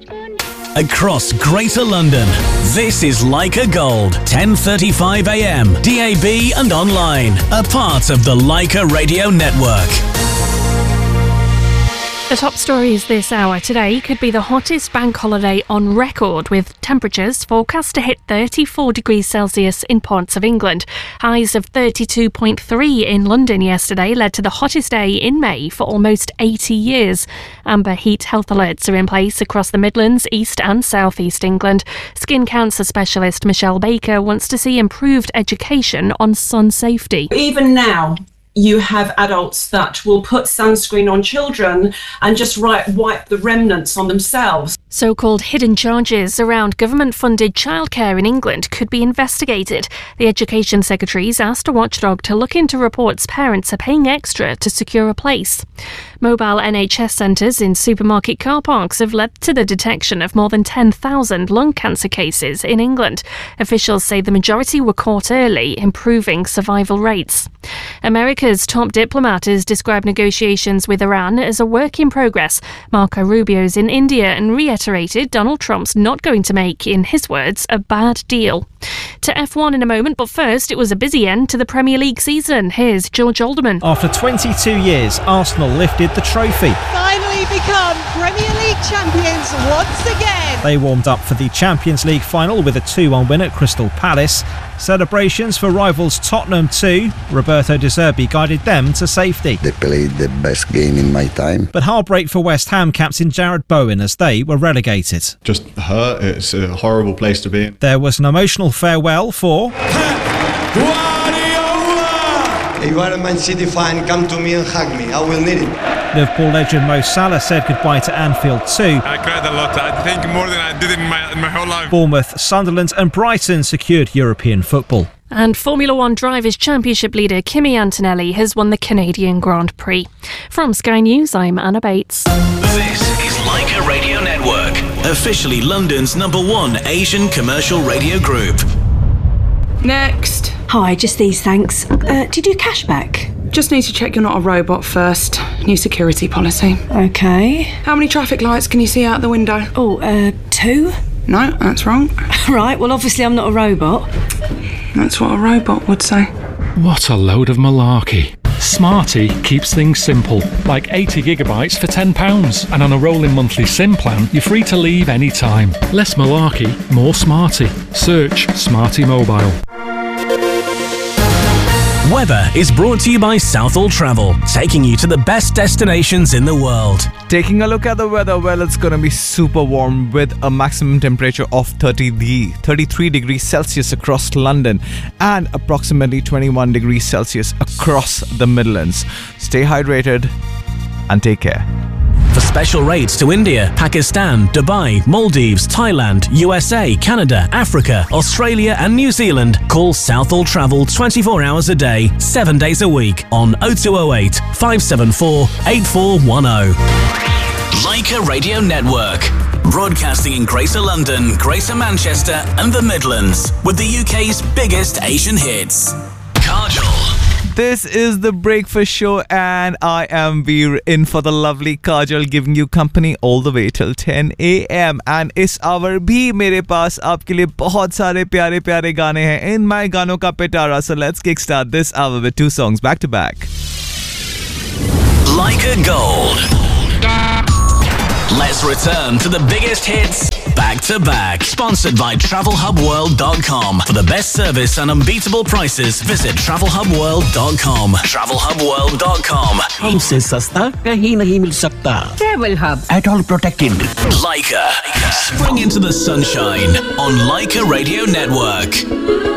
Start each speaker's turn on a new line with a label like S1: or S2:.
S1: Across Greater London, this is Leica Gold, 10:35 a.m, DAB and online, a part of the Leica Radio Network.
S2: The top stories this hour today could be the hottest bank holiday on record, with temperatures forecast to hit 34 degrees Celsius in parts of England. Highs of 32.3 in London yesterday led to the hottest day in May for almost 80 years. Amber heat health alerts are in place across the Midlands, East and South East England. Skin cancer specialist Michelle Baker wants to see improved education on sun safety.
S3: Even now, you have adults that will put sunscreen on children and just wipe the remnants on themselves.
S2: So-called hidden charges around government-funded childcare in England could be investigated. The Education Secretary's asked a watchdog to look into reports parents are paying extra to secure a place. Mobile NHS centres in supermarket car parks have led to the detection of more than 10,000 lung cancer cases in England. Officials say the majority were caught early, improving survival rates. America's top diplomat has described negotiations with Iran as a work in progress. Marco Rubio's in India and reiterated Donald Trump's not going to make, in his words, a bad deal. To F1 in a moment, but first it was a busy end to the Premier League season. Here's George Alderman.
S4: After 22 years, Arsenal lifted the trophy.
S5: Finally become Premier League champions once again.
S4: They warmed up for the Champions League final with a 2-1 win at Crystal Palace. Celebrations for rivals Tottenham too. Roberto De Zerbi guided them to safety.
S6: They played the best game in my time.
S4: But heartbreak for West Ham captain Jarrod Bowen as they were relegated.
S7: Just hurt. It's a horrible place to be in.
S4: There was an emotional farewell for
S8: If you are a Man City fan, come to me and hug me. I will need it.
S4: Liverpool legend Mo Salah said goodbye to Anfield too.
S9: I cried a lot. I think more than I did in my whole life.
S4: Bournemouth, Sunderland and Brighton secured European football.
S2: And Formula One Drivers' Championship leader Kimi Antonelli has won the Canadian Grand Prix. From Sky News, I'm Anna Bates.
S1: This is Leica Radio Network, officially London's #1 Asian commercial radio group.
S10: Next.
S11: Hi, just these, thanks. Do you do cashback?
S10: Just need to check you're not a robot first. New security policy.
S11: Okay.
S10: How many traffic lights can you see out the window?
S11: 2?
S10: No, that's wrong.
S11: Right, well obviously I'm not a robot.
S10: That's what a robot would say.
S12: What a load of malarkey. Smarty keeps things simple, like 80 gigabytes for £10. And on a rolling monthly SIM plan, you're free to leave any time. Less malarkey, more Smarty. Search Smarty Mobile.
S1: Weather is brought to you by Southall Travel, taking you to the best destinations in the world.
S13: Taking a look at the weather, well, it's going to be super warm with a maximum temperature of 33 degrees Celsius across London and approximately 21 degrees Celsius across the Midlands. Stay hydrated and take care.
S1: For special rates to India, Pakistan, Dubai, Maldives, Thailand, USA, Canada, Africa, Australia and New Zealand, call Southall Travel 24 hours a day, 7 days a week on 0208 574 8410. Leica Radio Network. Broadcasting in Greater London, Greater Manchester and the Midlands with the UK's biggest Asian hits. Kajol.
S13: This is the Breakfast Show and I am Veer in for the lovely Kajal, giving you company all the way till 10 a.m. And इस hour भी मेरे पास आपके लिए बहुत सारे प्यारे प्यारे गाने हैं in my गानों का पिटारा. So let's kickstart this hour with 2 songs back to back.
S1: Leica Gold. Let's return to the biggest hits back to back. Sponsored by TravelHubWorld.com. For the best service and unbeatable prices, visit TravelHubWorld.com. TravelHubWorld.com.
S14: हमसे सस्ता कहीं नहीं मिल सकता. Travel Hub. At all protected.
S1: Leica. Spring into the sunshine on Leica Radio Network.